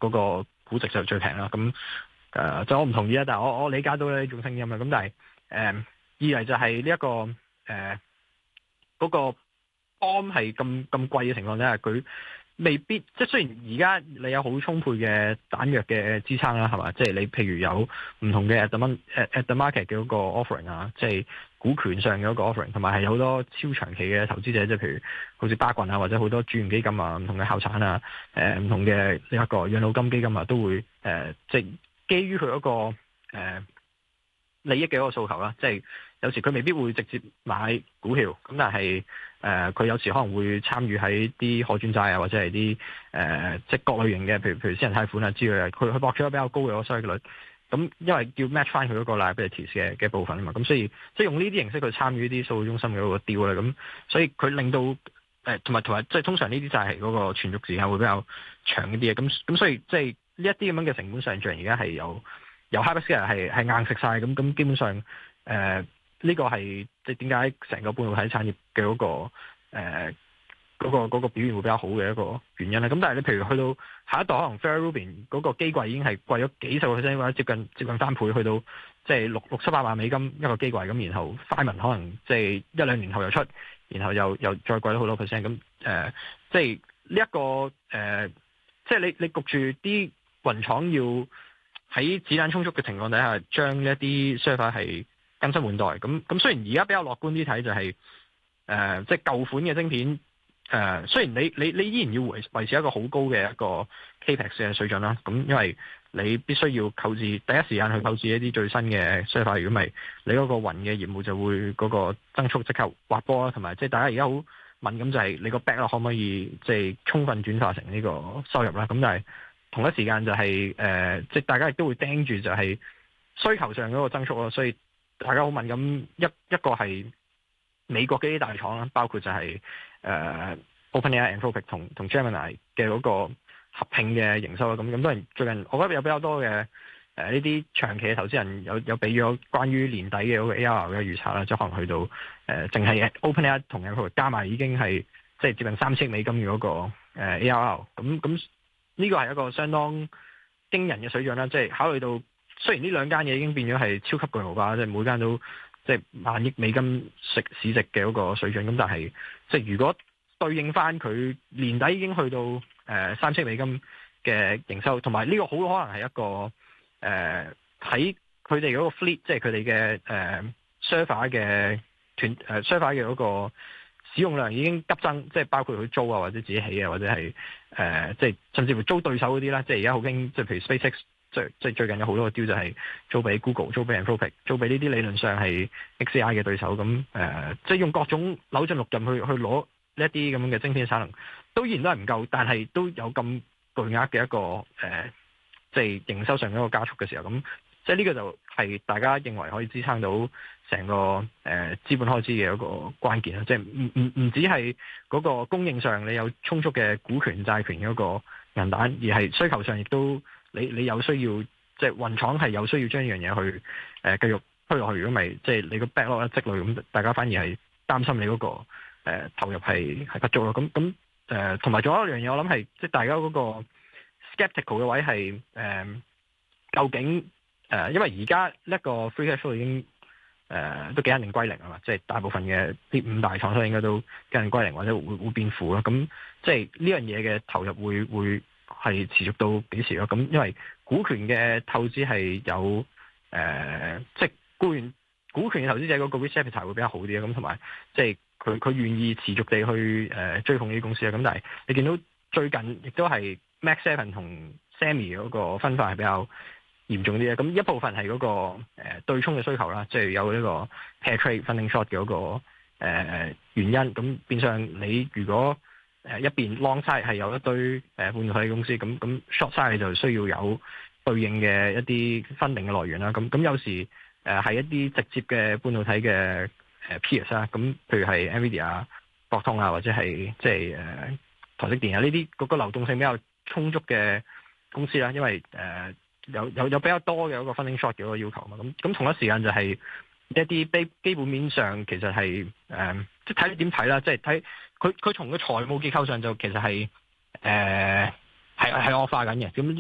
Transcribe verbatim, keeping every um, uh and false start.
嗰個估值就最平啦。咁誒就我唔同意啊，但係我我理解到呢種聲音啦。咁但係誒、呃、二嚟就係呢一個誒嗰、呃那個 bomb 係咁咁貴嘅情況底下，佢未必即係雖然而家你有好充沛嘅彈藥嘅支撐啦，係嘛？即係你譬如有唔同嘅 at the mon at at the market 嘅嗰個 offering 啊，即係股權上嘅嗰個 offering，同埋係有好多超長期嘅投資者，即係譬如好似巴郡啊，或者好多主權基金啊，唔同嘅校產啊，誒唔同嘅呢一個養老金基金啊，都會誒、呃、即係基於佢嗰個誒、呃、利益嘅嗰個訴求啦，即係有時佢未必會直接買股票，咁但係誒佢有時可能會參與喺啲可轉債啊，或者係啲誒即係各類型嘅，譬如譬如私人貸款啊之類啊，佢佢博取咗比較高嘅嗰個收益率，咁因為要 match 翻佢嗰個 liabilities 嘅嘅部分啊嘛，咁所以即係用呢啲形式去參與啲數據中心嘅嗰個 deal 咧，咁所以佢令到誒同埋同埋即係通常呢啲債係嗰個存續時間會比較長一啲嘅，咁咁所以即係呢一啲咁樣嘅成本上漲而家係有由 hyperscale 係係硬食晒，咁咁基本上誒。呃呢個係即係點解成個半導體產業嘅嗰、嗰個誒嗰、呃嗰個嗰個表現會比較好嘅一個原因咧？咁但係你譬如去到下一代，可能 Vera Rubin 嗰個機櫃已經係貴咗幾十個 percent 或者接近接近翻倍，去到即係六六七百萬美金一個機櫃咁，然後 Feynman 可能即係一兩年後又出，然後又又再貴咗好多 percent 咁誒，即係呢一個誒、呃，即係你你焗住啲雲廠要喺子彈充足嘅情況底下，將呢一啲 server 係更新換代，咁咁雖然而家比較樂觀啲睇就係、是、誒、呃，即係舊款嘅晶片誒、呃，雖然你你你依然要維維持一個好高嘅一個 capex 嘅水準啦，咁因為你必須要購置第一時間去購置一啲最新嘅 server，如果唔係你嗰個雲嘅業務就會嗰個增速即刻滑波啦，同埋即係大家而家好敏感就係你個 backlog 可唔可以即係充分轉化成呢個收入啦，咁但係同一時間就係、是、誒、呃，即係大家亦都會盯住就係需求上嗰個增速咯，所以。大家好敏感，一一個係美國嘅啲大廠啦，包括就係、是、誒、呃、OpenAI、Anthropic 同同 Gemini 嘅嗰個合併嘅營收啦。咁咁當然最近我覺得有比較多嘅誒呢啲長期嘅投資人有有俾咗關於年底嘅嗰個 A R R 嘅預測啦，即係可能去到誒淨係 OpenAI 同 Anthropic 加埋已經係即係接近三千億美金嘅嗰個 A R R。咁咁呢個係一個相當驚人嘅水準啦，即係考慮到。雖然呢兩間嘢已經變咗係超級巨無霸，即係每間都即係萬億美金食市值嘅嗰個水準，咁但係即係如果對應翻佢年底已經去到誒三千美金嘅營收，同埋呢個好可能係一個誒喺佢哋嗰個 fleet，即係佢哋嘅誒 server 嘅團誒 server 嘅嗰個使用量已經急增，即係包括佢租啊，或者自己起啊，或者係誒、呃、即係甚至乎租對手嗰啲啦，即係而家好興，即係譬如 SpaceX。即即係最近有好多個 deal 就係租俾 Google、租俾 Anthropic、租俾呢啲理論上係 X A I 嘅對手，咁誒、呃、即係用各種扭盡六壬去去攞呢一啲咁樣嘅晶片產能，都依然都係唔夠，但係都有咁巨額嘅一個誒、呃，即係營收上嘅一個加速嘅時候，咁即係呢個就係大家認為可以支撐到成個誒、呃、資本開支嘅一個關鍵啦，即係唔唔唔止係嗰個供應上你有充足嘅股權債權嘅一個銀彈，而係需求上亦都。你你有需要，即係雲廠係有需要將呢樣嘢去誒、呃、繼續推落去，如果唔係即係你個 backlog 一積累，咁大家反而係擔心你嗰、那個、呃、投入係係不足咯。咁咁誒同埋仲有一樣嘢，我諗係即係大家嗰個 skeptical 嘅位係誒、呃、究竟誒、呃，因為而家一個 free cash flow 已經誒、呃、都幾肯定歸零啊嘛，即係大部分嘅啲五大廠商應該都幾肯定歸零或者會會變負啦。咁即係呢樣嘢嘅投入會會。係持續到幾時咯？咁因為股權嘅投資係有誒、呃，即係股權股權嘅投資者嗰個 risk appetite 會比較好啲啊。咁同埋即係佢佢願意持續地去誒、呃、追捧呢啲公司啊。咁但係你見到最近亦都係 Max Seven 同 Sammy 嗰個分化係比較嚴重啲啊。咁一部分係嗰、那個誒、呃、對沖嘅需求啦，即係有呢個 pair trade funding short 嘅嗰、那個誒、呃、原因。咁變相你如果誒一邊 long side 係有一堆誒半導體公司，咁咁 short side 就需要有對應嘅一啲 funding 嘅來源啦。咁咁有時誒係一啲直接嘅半導體嘅誒 peers 啦。咁譬如係 Nvidia 啊、博通啊，或者係即係誒台積電啊呢啲嗰個流動性比較充足嘅公司啦。因為誒、呃、有有有比較多嘅一個 funding short 嘅一個要求嘛。咁咁同一時間就係一啲基基本面上其實係誒、呃、即係睇你點睇啦，即係睇。佢佢從個財務結構上就其實係誒係係惡化緊嘅，咁